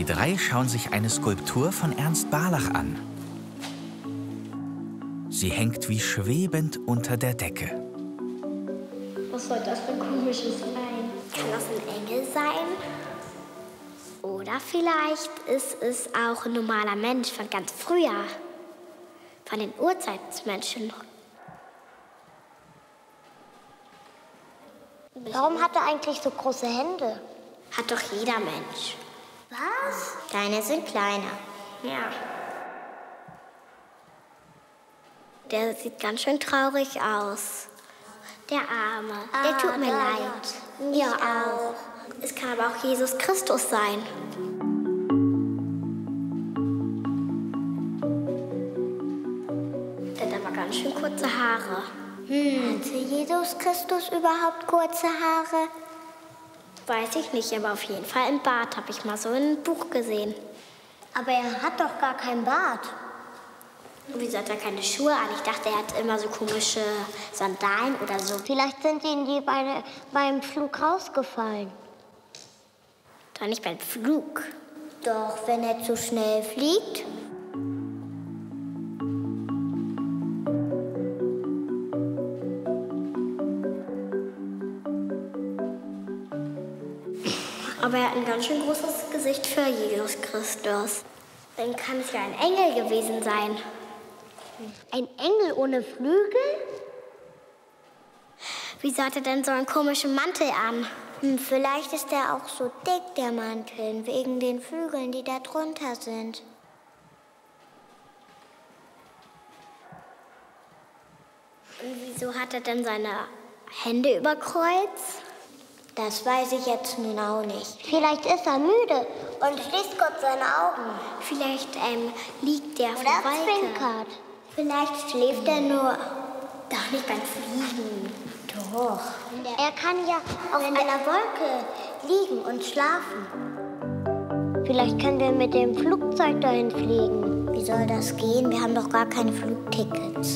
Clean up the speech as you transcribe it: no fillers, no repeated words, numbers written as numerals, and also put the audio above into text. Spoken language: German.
Die drei schauen sich eine Skulptur von Ernst Barlach an. Sie hängt wie schwebend unter der Decke. Was soll das für ein komisches sein? Kann das ein Engel sein? Oder vielleicht ist es auch ein normaler Mensch von ganz früher. Von den Urzeitmenschen. Warum hat er eigentlich so große Hände? Hat doch jeder Mensch. Was? Deine sind kleiner. Ja. Der sieht ganz schön traurig aus. Der Arme. Der tut mir leid. Ja, auch. Es kann aber auch Jesus Christus sein. Der hat aber ganz schön kurze Haare. Hatte Jesus Christus überhaupt kurze Haare? Weiß ich nicht, aber auf jeden Fall im Bart habe ich mal so in einem Buch gesehen. Aber er hat doch gar keinen Bart. Wieso hat er keine Schuhe an? Ich dachte, er hat immer so komische Sandalen oder so. Vielleicht sind ihm die beim Flug rausgefallen. Doch nicht beim Flug. Doch, wenn er zu schnell fliegt. Aber er hat ein ganz schön großes Gesicht für Jesus Christus. Dann kann es ja ein Engel gewesen sein. Ein Engel ohne Flügel? Wieso hat er denn so einen komischen Mantel an? Vielleicht ist er auch so dick, der Mantel, wegen den Flügeln, die da drunter sind. Und wieso hat er denn seine Hände über Kreuz? Das weiß ich jetzt nun auch nicht. Vielleicht ist er müde und schließt Gott seine Augen. Vielleicht liegt der auf Oder der Wolke. zwinkert. Vielleicht schläft er nur. Doch nicht beim Fliegen. Doch. Er kann ja auf einer Wolke liegen und schlafen. Vielleicht können wir mit dem Flugzeug dahin fliegen. Wie soll das gehen? Wir haben doch gar keine Flugtickets.